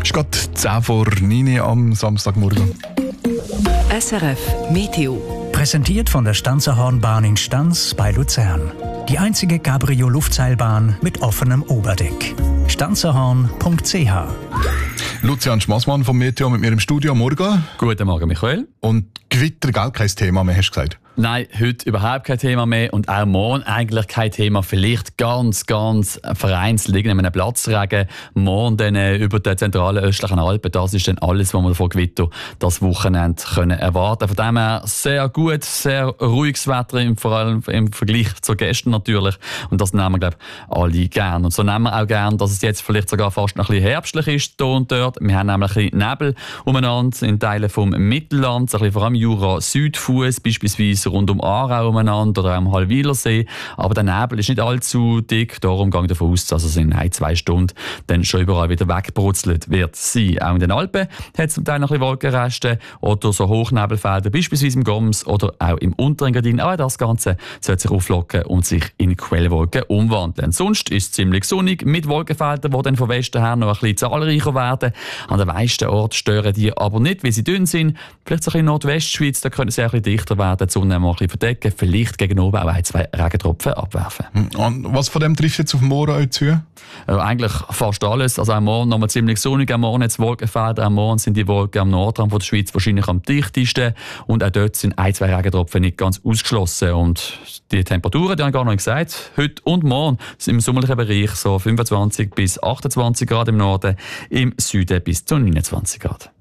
ist gerade 10 vor 9 am Samstagmorgen. SRF Meteo. Präsentiert von der Stanzerhornbahn in Stanz bei Luzern. Die einzige Cabrio-Luftseilbahn mit offenem Oberdeck. stanzerhorn.ch. Lucian Schmassmann vom Meteo mit mir im Studio. Morgen. Guten Morgen, Michael. Und Gewitter, gell, kein Thema mehr, hast du gesagt? Nein, heute überhaupt kein Thema mehr und auch morgen eigentlich kein Thema. Vielleicht ganz vereinzelt irgendeinen Platzregen. Morgen dann über den zentralen östlichen Alpen. Das ist dann alles, was wir von Gewitter das Wochenende können erwarten. Von dem her sehr gut, sehr ruhiges Wetter, vor allem im Vergleich zu gestern natürlich. Und das nehmen wir, glaube ich, alle gerne. Und so nehmen wir auch gerne, dass es jetzt vielleicht sogar fast noch ein bisschen herbstlich ist hier und dort. Wir haben nämlich ein bisschen Nebel umeinander in Teilen vom Mittelland, ein bisschen vor allem Jura-Südfuss, beispielsweise rund um Aarau umeinander oder auch am Hallwilersee. Aber der Nebel ist nicht allzu dick, darum gehe ich davon aus, dass es in 1-2 Stunden dann schon überall wieder weggebrutzelt wird sein. Auch in den Alpen hat es zum Teil noch ein bisschen Wolkenreste oder so Hochnebelfelder, beispielsweise im Goms oder auch im Unterengadin. Aber das Ganze sollte sich auflockern und sich in Quellwolken umwandeln. Sonst ist es ziemlich sonnig mit Wolkenfeldern, die dann von Westen her noch ein bisschen zahlreicher werden. An den meisten Orten stören die aber nicht, weil sie dünn sind. Vielleicht so ein bisschen in Nordwestschweiz, da können sie ein bisschen dichter werden, die Sonne mal ein bisschen verdecken, vielleicht gegen oben auch 1-2 Regentropfen abwerfen. Und was von dem trifft jetzt auf morgen euch zu? Eigentlich fast alles. Also am Morgen nochmal ziemlich sonnig, am Morgen jetzt Wolkenfelder, am Morgen sind die Wolken am Nordrand der Schweiz wahrscheinlich am dichtesten und auch dort sind 1-2 Regentropfen nicht ganz ausgeschlossen. Und die Temperaturen, die habe ich gar noch nicht gesagt, heute und morgen sind im sommerlichen Bereich so 25 bis 28 Grad im Norden, im Süden bis zu 29 Grad.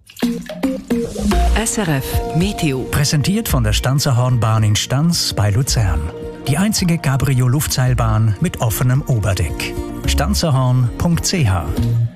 SRF Meteo. Präsentiert von der Stanzerhornbahn in Stanz bei Luzern. Die einzige Cabrio-Luftseilbahn mit offenem Oberdeck. stanzerhorn.ch.